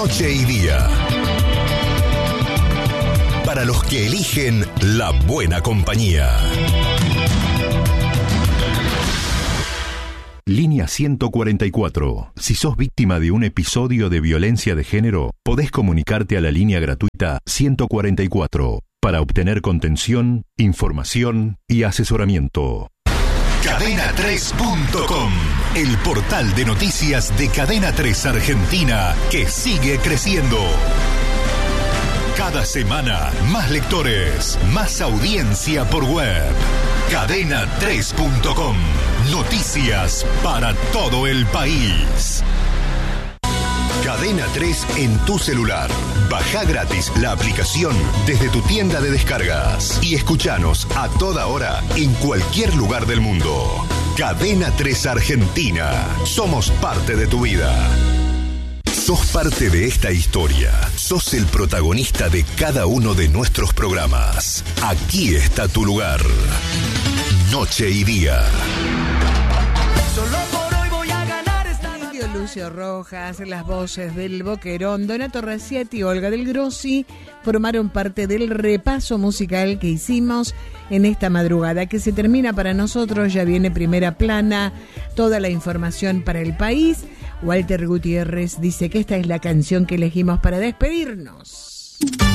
Noche y Día. Para los que eligen la buena compañía. Línea 144. Si sos víctima de un episodio de violencia de género, podés comunicarte a la línea gratuita 144 para obtener contención, información y asesoramiento. Cadena3.com, el portal de noticias de Cadena 3 Argentina que sigue creciendo. Cada semana, más lectores, más audiencia por web. Cadena3.com, noticias para todo el país. Cadena 3 en tu celular. Baja gratis la aplicación desde tu tienda de descargas y escuchanos a toda hora en cualquier lugar del mundo. Cadena 3 Argentina. Somos parte de tu vida. Sos parte de esta historia. Sos el protagonista de cada uno de nuestros programas. Aquí está tu lugar. Noche y Día. Solo por hoy voy a ganar esta Indio Lucio Rojas, las voces del Boquerón, Donato Raciati y Olga del Grossi formaron parte del repaso musical que hicimos en esta madrugada, que se termina para nosotros. Ya viene Primera Plana, toda la información para el país. Walter Gutiérrez dice que esta es la canción que elegimos para despedirnos.